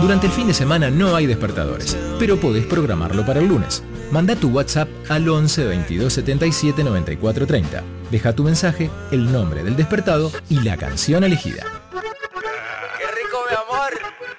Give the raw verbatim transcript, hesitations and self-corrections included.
Durante el fin de semana no hay despertadores, pero podés programarlo para el lunes. Manda tu WhatsApp al once veintidós setenta y siete noventa y cuatro treinta. Deja tu mensaje, el nombre del despertado y la canción elegida. ¡Qué rico, mi amor!